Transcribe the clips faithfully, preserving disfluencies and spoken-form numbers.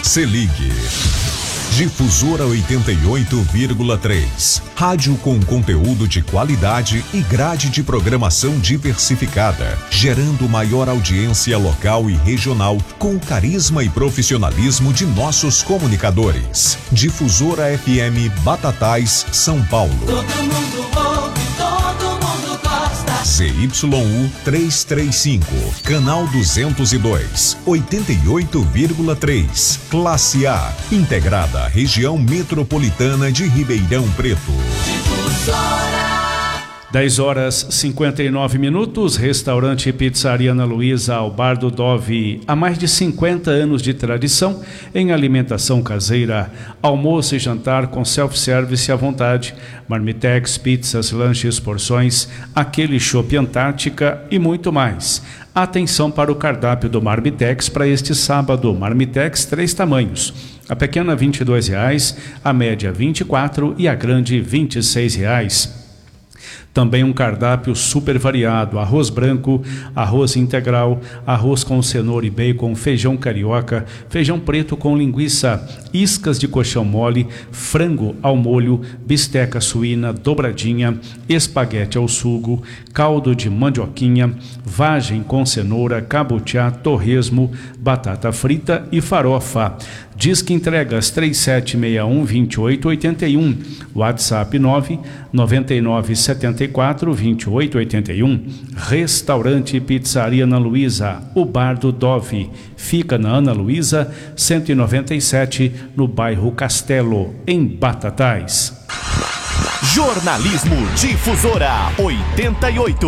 Se ligue. Difusora oitenta e oito vírgula três. Rádio com conteúdo de qualidade e grade de programação diversificada, gerando maior audiência local e regional com o carisma e profissionalismo de nossos comunicadores. Difusora F M Batatais, São Paulo. Todo mundo ouve, todo mundo gosta. Z Y U trezentos e trinta e cinco, canal duzentos e dois, oitenta e oito vírgula três, classe A, integrada à região metropolitana de Ribeirão Preto. Difusora. dez horas e cinquenta e nove minutos, restaurante e pizzaria Ana Luísa, ao Bar do Dove, há mais de cinquenta anos de tradição em alimentação caseira, almoço e jantar com self-service à vontade, marmitex, pizzas, lanches, porções, aquele chopp Antártica e muito mais. Atenção para o cardápio do Marmitex para este sábado, Marmitex três tamanhos, a pequena vinte e dois reais, a média vinte e quatro e a grande vinte e seis reais. Também um cardápio super variado, arroz branco, arroz integral, arroz com cenoura e bacon, feijão carioca, feijão preto com linguiça, iscas de colchão mole, frango ao molho, bisteca suína, dobradinha, espaguete ao sugo, caldo de mandioquinha, vagem com cenoura, cabutiá, torresmo, batata frita e farofa. Disque entregas três sete seis um, dois oito oito um, WhatsApp nove nove nove sete quatro, dois oito oito um. Restaurante e Pizzaria Ana Luísa, o Bar do Dove, fica na Ana Luísa cento e noventa e sete, no bairro Castelo, em Batatais. Jornalismo Difusora oitenta e oito.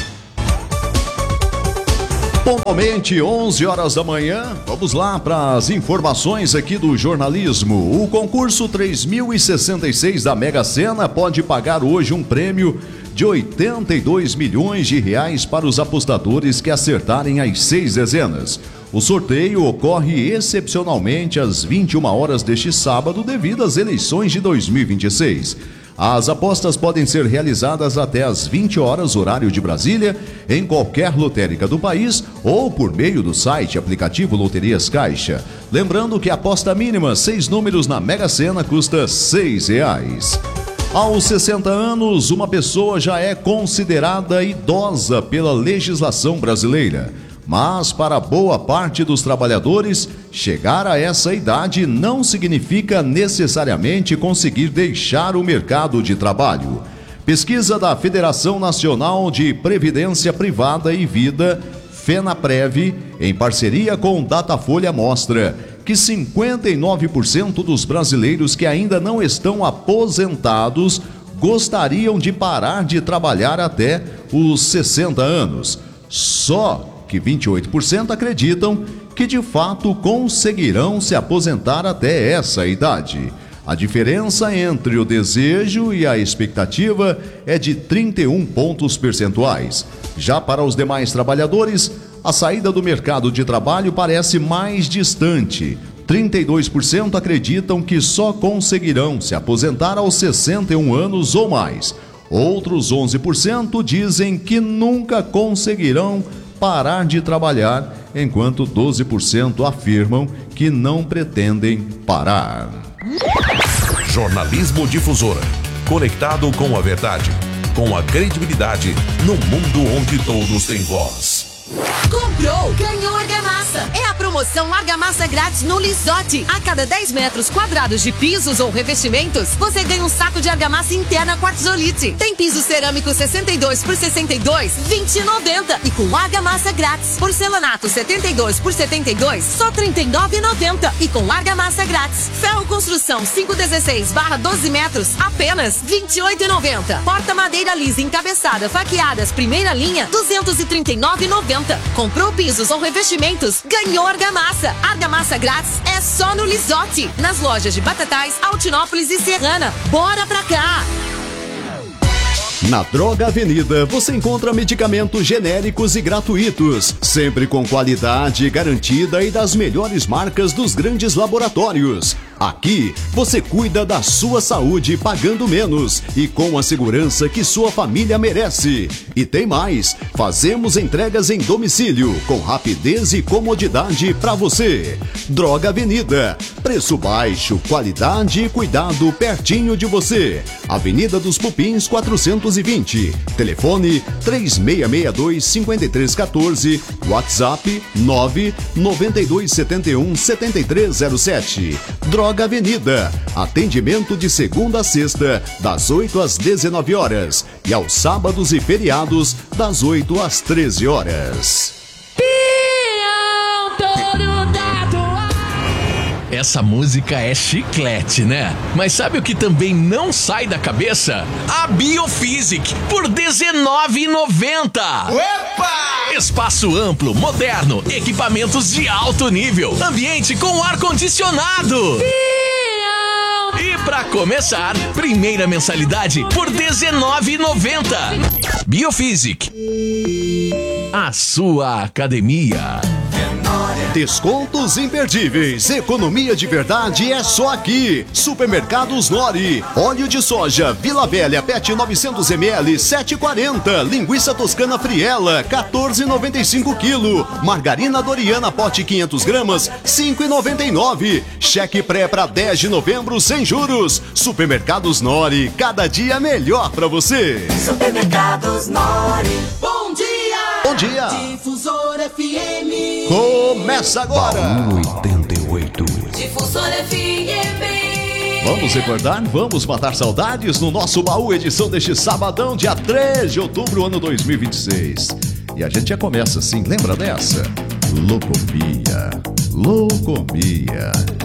Pontualmente onze horas da manhã, vamos lá para as informações aqui do jornalismo. O concurso três mil e sessenta e seis da Mega Sena pode pagar hoje um prêmio de oitenta e dois milhões de reais para os apostadores que acertarem as seis dezenas. O sorteio ocorre excepcionalmente às vinte e uma horas deste sábado devido às eleições de dois mil e vinte e seis. As apostas podem ser realizadas até às vinte horas, horário de Brasília, em qualquer lotérica do país ou por meio do site aplicativo Loterias Caixa. Lembrando que a aposta mínima, seis números na Mega Sena, custa seis reais. Aos sessenta anos, uma pessoa já é considerada idosa pela legislação brasileira. Mas para boa parte dos trabalhadores, chegar a essa idade não significa necessariamente conseguir deixar o mercado de trabalho. Pesquisa da Federação Nacional de Previdência Privada e Vida, FENAPREV, em parceria com Datafolha, mostra que cinquenta e nove por cento dos brasileiros que ainda não estão aposentados gostariam de parar de trabalhar até os sessenta anos. Só que vinte e oito por cento acreditam que de fato conseguirão se aposentar até essa idade. A diferença entre o desejo e a expectativa é de trinta e um pontos percentuais. Já para os demais trabalhadores, a saída do mercado de trabalho parece mais distante. trinta e dois por cento acreditam que só conseguirão se aposentar aos sessenta e um anos ou mais. Outros onze por cento dizem que nunca conseguirão parar de trabalhar, enquanto doze por cento afirmam que não pretendem parar. Jornalismo Difusora, conectado com a verdade, com a credibilidade, no mundo onde todos têm voz. Comprou, ganhou argamassa. É a promoção Argamassa Grátis no Lisotti. A cada dez metros quadrados de pisos ou revestimentos, você ganha um saco de argamassa interna Quartzolite. Tem piso cerâmico sessenta e dois por sessenta e dois, vinte e noventa. E com argamassa grátis. Porcelanato setenta e dois por setenta e dois, só trinta e nove e noventa. E com argamassa grátis. Ferro construção cinco dezesseis barra doze metros, apenas vinte e oito e noventa. Porta madeira lisa encabeçada, faqueadas, primeira linha, duzentos e trinta e nove e noventa. Comprou pisos ou revestimentos, ganhou argamassa. Argamassa grátis é só no Lisotti. Nas lojas de Batatais, Altinópolis e Serrana. Bora pra cá! Na Droga Avenida você encontra medicamentos genéricos e gratuitos, sempre com qualidade garantida e das melhores marcas dos grandes laboratórios. Aqui você cuida da sua saúde pagando menos e com a segurança que sua família merece. E tem mais, fazemos entregas em domicílio com rapidez e comodidade para você. Droga Avenida, preço baixo, qualidade e cuidado pertinho de você. Avenida dos Pupins quatrocentos e vinte, telefone três seis seis dois, cinco três um quatro, WhatsApp nove nove dois sete um sete três zero sete. Droga Avenida, atendimento de segunda a sexta, das oito às dezenove horas e aos sábados e feriados, das oito às treze horas. Essa música é chiclete, né? Mas sabe o que também não sai da cabeça? A Biofísica, por dezenove reais e noventa centavos. Opa! Espaço amplo, moderno, equipamentos de alto nível, ambiente com ar-condicionado. E pra começar, primeira mensalidade por dezenove reais e noventa centavos. Biofísica, a sua academia. Descontos imperdíveis, economia de verdade é só aqui. Supermercados Nori, óleo de soja Vila Velha Pet novecentos mililitros sete reais e quarenta centavos, linguiça toscana Friela quatorze reais e noventa e cinco centavos, margarina Doriana pote quinhentos gramas cinco reais e noventa e nove centavos, cheque pré para dez de novembro sem juros. Supermercados Nori, cada dia melhor para você. Supermercados Nori. Bom dia! Bom dia! Difusor F M. Começa agora! Baú oitenta e oito. Difusor F M. Vamos recordar, vamos matar saudades no nosso baú, edição deste sabadão, dia três de outubro, ano dois mil e vinte e seis. E a gente já começa assim, lembra dessa? Locomia, Locomia.